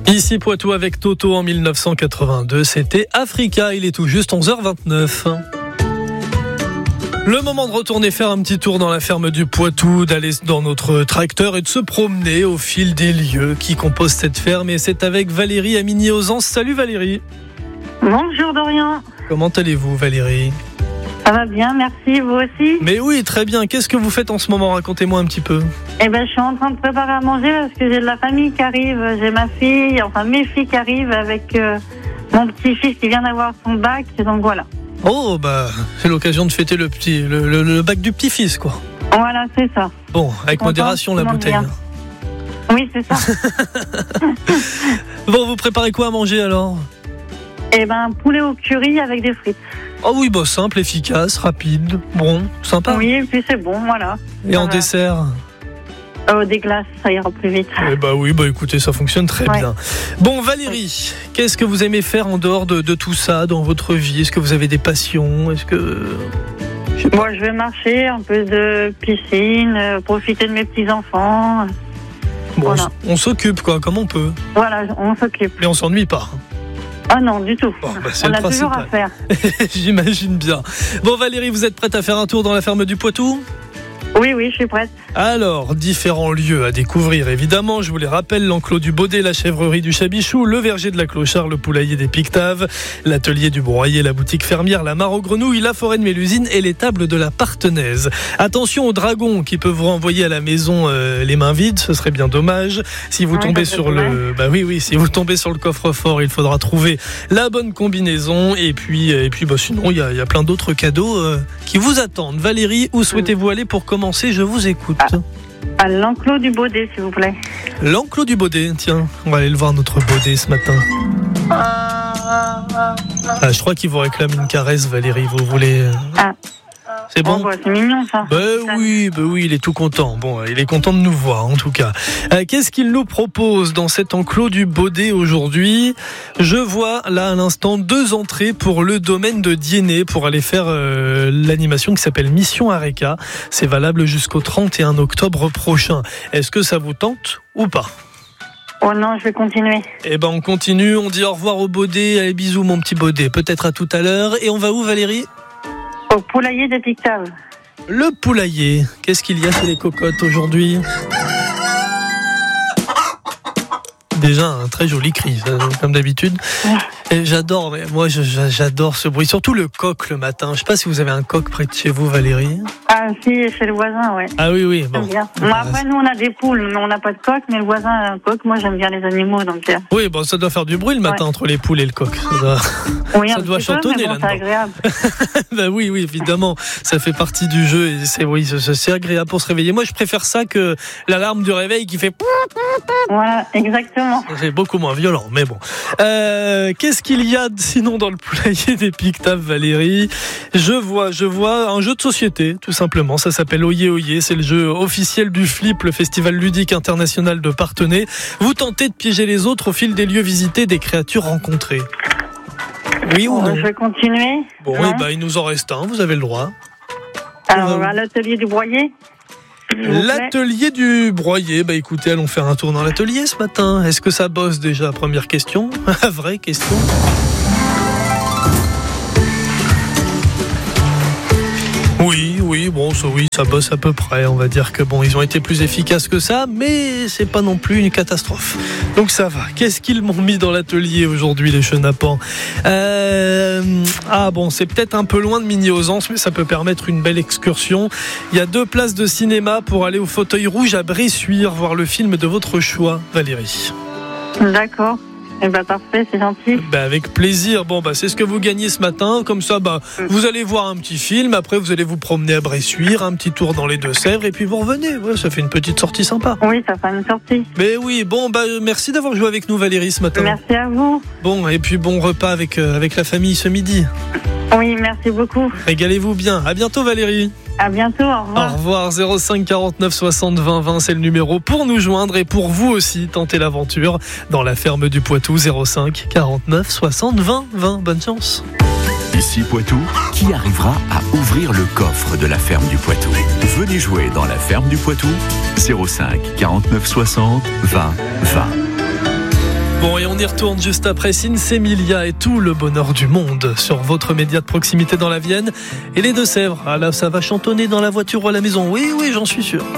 Ici Poitou avec Toto en 1982, c'était Africa, il est tout juste 11h29. Le moment de retourner faire un petit tour dans la ferme du Poitou, d'aller dans notre tracteur et de se promener au fil des lieux qui composent cette ferme. Et c'est avec Valérie Amigny-Ozance. Salut Valérie. Bonjour Dorian. Comment allez-vous Valérie ? Ça va bien, merci, vous aussi ? Mais oui, très bien. Qu'est-ce que vous faites en ce moment ? Racontez-moi un petit peu. Eh ben, je suis en train de préparer à manger parce que j'ai de la famille qui arrive. J'ai ma fille, enfin mes filles qui arrivent avec mon petit-fils qui vient d'avoir son bac. Donc voilà. Oh, bah, c'est l'occasion de fêter le bac du petit-fils, quoi. Voilà, c'est ça. Bon, avec modération la bouteille. Bien. Oui, c'est ça. Bon, vous préparez quoi à manger alors ? Eh ben, poulet au curry avec des frites. Oh oui, bah simple, efficace, rapide, bon, sympa. Oui, et puis c'est bon, voilà. Et en dessert ? Des glaces, ça ira plus vite. Eh bah oui, bah écoutez, ça fonctionne très bien. Bon, Valérie, qu'est-ce que vous aimez faire en dehors de tout ça dans votre vie ? Est-ce que vous avez des passions ? Est-ce que... Moi, je vais marcher, un peu de piscine, profiter de mes petits-enfants. Bon, voilà. On s'occupe, quoi, comme on peut. Voilà, on s'occupe. Mais on s'ennuie pas. Ah non, du tout. Bon, bah, on a toujours à faire. J'imagine bien. Bon, Valérie, vous êtes prête à faire un tour dans la ferme du Poitou ? Oui, je suis prête. Alors, différents lieux à découvrir, évidemment. Je vous les rappelle, l'enclos du Baudet, la chèvrerie du Chabichou, le verger de la Clochard, le poulailler des Pictaves, l'atelier du Broyer, la boutique fermière, la mare aux grenouilles, la forêt de Mélusine et l'étable de la Partenaise. Attention aux dragons qui peuvent vous renvoyer à la maison les mains vides, ce serait bien dommage. Si vous tombez sur si vous tombez sur le coffre-fort, il faudra trouver la bonne combinaison. Et puis sinon, il y a plein d'autres cadeaux qui vous attendent. Valérie, où souhaitez-vous aller pour commencer ? Je vous écoute. À l'enclos du Baudet, s'il vous plaît. L'enclos du Baudet, tiens, on va aller le voir notre Baudet ce matin. Je crois qu'il vous réclame une caresse, Valérie. Vous voulez... C'est bon ? C'est mignon ça. Oui, il est tout content. Bon, il est content de nous voir en tout cas. Qu'est-ce qu'il nous propose dans cet enclos du Baudet aujourd'hui ? Je vois là à l'instant 2 entrées pour le domaine de Diennet pour aller faire l'animation qui s'appelle Mission Areca. C'est valable jusqu'au 31 octobre prochain. Est-ce que ça vous tente ou pas ? Oh non, je vais continuer. Eh ben on continue, on dit au revoir au Baudet. Allez, bisous mon petit Baudet. Peut-être à tout à l'heure. Et on va où Valérie ? Au poulailler des Pictaves. Le poulailler, qu'est-ce qu'il y a chez les cocottes aujourd'hui ? Déjà un très joli cri, comme d'habitude. Et j'adore ce bruit, surtout le coq le matin. Je ne sais pas si vous avez un coq près de chez vous, Valérie. Ah si, chez le voisin, ouais. Ah oui, bon. Bien. Après, nous on a des poules, mais on n'a pas de coq, mais le voisin a un coq. Moi j'aime bien les animaux, donc. Oui, bon, ça doit faire du bruit le matin entre les poules et le coq. Ça doit chantonner là-dedans. C'est agréable. Ben oui, évidemment, ça fait partie du jeu et c'est agréable pour se réveiller. Moi, je préfère ça que l'alarme du réveil qui fait. Voilà, exactement. C'est beaucoup moins violent, mais bon. Qu'est-ce qu'il y a sinon dans le poulailler des Pictaves, Valérie ? Je vois un jeu de société, tout simplement. Ça s'appelle Oyez Oyez. C'est le jeu officiel du Flip, le festival ludique international de Parthenay. Vous tentez de piéger les autres au fil des lieux visités, des créatures rencontrées. Oui ou non ? Je vais continuer. Bon, il nous en reste un. Vous avez le droit. Alors, à l'atelier du Broyer. L'atelier du Broyer, écoutez, allons faire un tour dans l'atelier ce matin. Est-ce que ça bosse déjà ? Première question. Vraie question. Oui, ça bosse à peu près. On va dire que ils ont été plus efficaces que ça, mais c'est pas non plus une catastrophe. Donc ça va. Qu'est-ce qu'ils m'ont mis dans l'atelier aujourd'hui, les chenapans ? C'est peut-être un peu loin de Migny-Ozance, mais ça peut permettre une belle excursion. Il y a 2 places de cinéma pour aller au Fauteuil Rouge à Bressuire, voir le film de votre choix, Valérie. D'accord. Parfait, c'est gentil. Avec plaisir. C'est ce que vous gagnez ce matin. Comme ça, vous allez voir un petit film. Après, vous allez vous promener à Bressuire, un petit tour dans les Deux-Sèvres, et puis vous revenez. Ouais, ça fait une petite sortie sympa. Oui, ça fait une sortie. Mais oui, merci d'avoir joué avec nous, Valérie, ce matin. Merci à vous. Et puis bon repas avec la famille ce midi. Oui, merci beaucoup. Régalez-vous bien. À bientôt, Valérie. À bientôt, au revoir. Au revoir, 05 49 60 20 20, c'est le numéro pour nous joindre et pour vous aussi tenter l'aventure dans la ferme du Poitou, 05 49 60 20 20. Bonne chance. Ici Poitou, qui arrivera à ouvrir le coffre de la ferme du Poitou ? Venez jouer dans la ferme du Poitou, 05 49 60 20 20. Bon, et on y retourne juste après Sinsemilia et tout le bonheur du monde sur votre média de proximité dans la Vienne et les Deux-Sèvres. Ah là, ça va chantonner dans la voiture ou à la maison. Oui, j'en suis sûr.